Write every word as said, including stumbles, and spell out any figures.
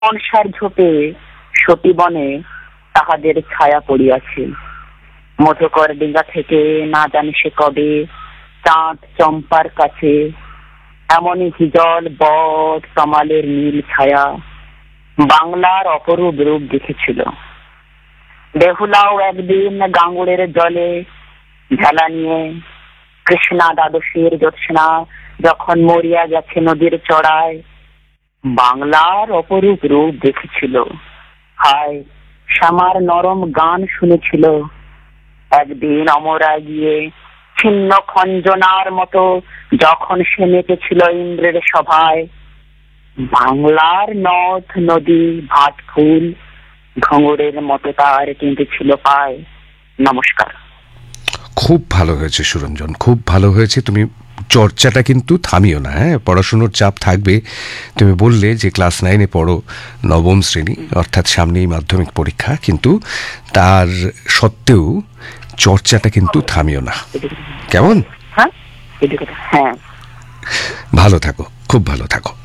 মনসার ঝোপে সতী বনে তাহাদের ছায়া পড়িয়াছে। মধুকর ডিঙ্গা থেকে না জানি সে কবে চাঁদ চম্পার কাছে এমনই হিজল বট তমালের নীল ছায়া বাংলার অপরূপ রূপ দেখেছিল। বেহুলাও একদিন গাঙ্গুড়ের জলে ভেলা নিয়ে কৃষ্ণা দ্বাদশীর জ্যোৎস্না যখন মরিয়া গেছে নদীর চড়ায় বাংলার অপরূপ রূপ দেখেছিল। হায় শ্যামার নরম গান শুনেছিল। একদিন অমরা গিয়ে ছিন্ন খঞ্জনার মতো যখন সে মেতেছিল ইন্দ্রের সভায় বাংলার নদ নদী ভাট ফুল ঘঙ্গরের মতো তার কিন্তু ছিল পায়। নমস্কার। খুব ভালো হয়েছে সুরঞ্জন, খুব ভালো হয়েছে। তুমি চর্চাটা কিন্তু থামিও না। হ্যাঁ, পড়াশুনোর চাপ থাকবে। তুমি বললে যে ক্লাস নাইনে পড়ো, নবম শ্রেণী, অর্থাৎ সামনেই মাধ্যমিক পরীক্ষা, কিন্তু তার সত্ত্বেও চর্চাটা কিন্তু থামিও না। কেমন? হ্যাঁ, হ্যাঁ, ভালো থাকো, খুব ভালো থাকো।